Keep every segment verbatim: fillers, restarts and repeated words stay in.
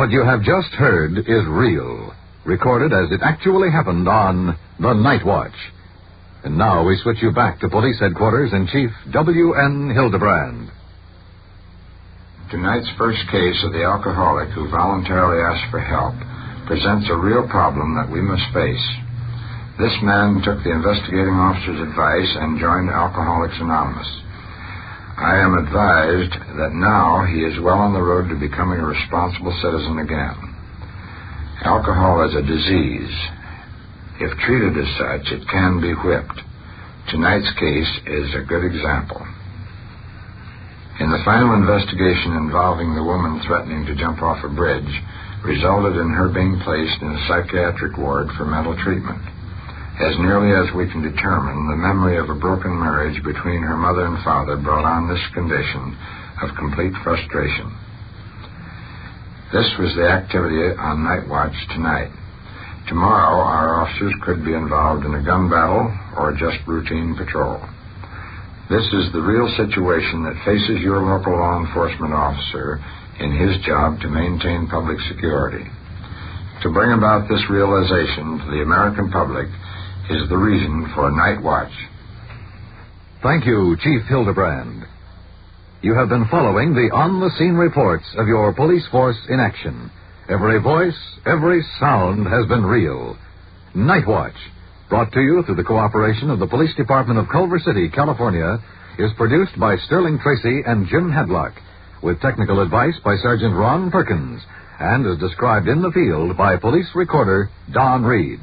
What you have just heard is real, recorded as it actually happened on The Night Watch. And now we switch you back to Police Headquarters in Chief W N Hildebrand. Tonight's first case of the alcoholic who voluntarily asked for help presents a real problem that we must face. This man took the investigating officer's advice and joined Alcoholics Anonymous. I am advised that now he is well on the road to becoming a responsible citizen again. Alcohol is a disease. If treated as such, it can be whipped. Tonight's case is a good example. In the final investigation involving the woman threatening to jump off a bridge, resulted in her being placed in a psychiatric ward for mental treatment. As nearly as we can determine, the memory of a broken marriage between her mother and father brought on this condition of complete frustration. This was the activity on Night Watch tonight. Tomorrow, our officers could be involved in a gun battle or just routine patrol. This is the real situation that faces your local law enforcement officer in his job to maintain public security. To bring about this realization to the American public is the reason for Night Watch. Thank you, Chief Hildebrand. You have been following the on-the-scene reports of your police force in action. Every voice, every sound has been real. Night Watch, brought to you through the cooperation of the Police Department of Culver City, California, is produced by Sterling Tracy and Jim Hadlock, with technical advice by Sergeant Ron Perkins, and is described in the field by police recorder Don Reed.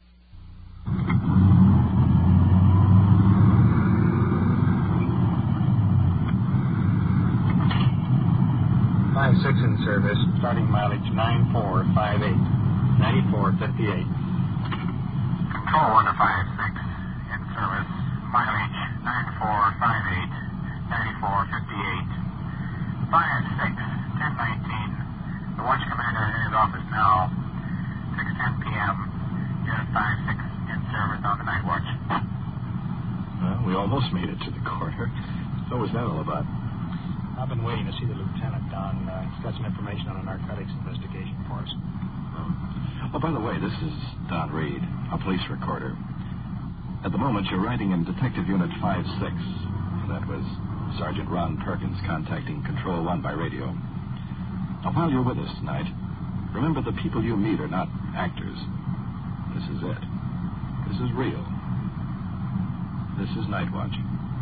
five six in service, starting mileage nine four five eight, ninety-four fifty-eight. Control one to five six in service, mileage nine four five eight, ninety-four fifty-eight. five six, ten nineteen. The watch commander in his office now, six ten p.m. Unit five six in service on the Night Watch. Well, we almost made it to the corner. What was that all about? I've been waiting to see the lieutenant, Don. Uh, he's got some information on a narcotics investigation for us. Oh. oh, by the way, this is Don Reed, a police recorder. At the moment, you're writing in Detective Unit five six. That was Sergeant Ron Perkins contacting Control one by radio. Now, while you're with us tonight, remember the people you meet are not actors. This is it. This is real. This is Night Watch.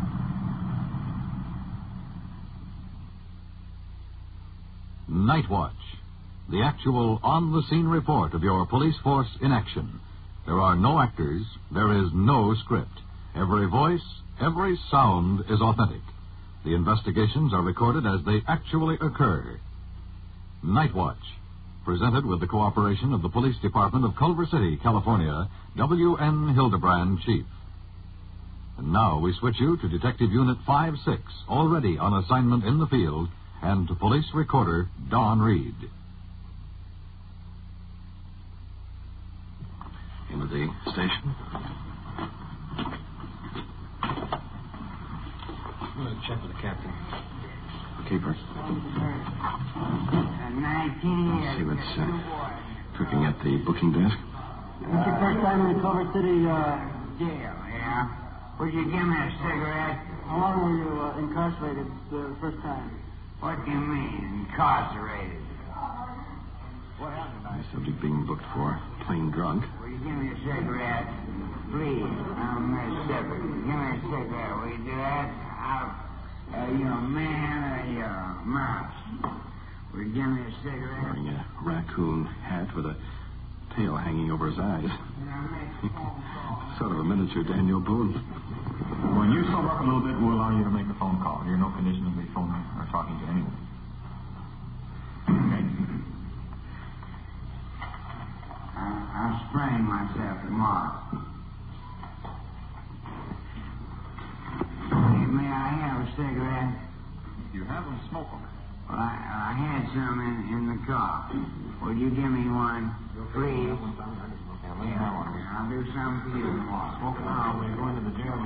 Night Watch, the actual on-the-scene report of your police force in action. There are no actors. There is no script. Every voice, every sound is authentic. The investigations are recorded as they actually occur. Night Watch, presented with the cooperation of the Police Department of Culver City, California, W N Hildebrand, Chief. And now we switch you to Detective Unit five six, already on assignment in the field, and to police recorder Don Reed. Into the station. I'm going to check with the captain. Keeper. nineteen See what's uh, cooking at the booking desk. What's your first time in the Culver City uh, jail, yeah? Would you give me a cigarette? How long were you uh, incarcerated the first time? What do you mean, incarcerated? What happened? The subject being booked for plain drunk. Will you give me a cigarette? Please, I'm Mississippi. Give me a cigarette. Will you do that? I'll, uh, you a man or you a mouse? Will you give me a cigarette? Wearing a raccoon hat with a tail hanging over his eyes. Sort of a miniature Daniel Boone. When you sober up a little bit, we'll allow you to make a phone call. You're in no condition to be phoning or talking to anyone. Okay? I'll, I'll sprain myself tomorrow. Hey, may I have a cigarette? You have them, smoke them. Well, I, I had some in, in the car. Will you give me one, please? Yeah, let me have one. I'll do something for you tomorrow. Smoke it now. When you go into the jail,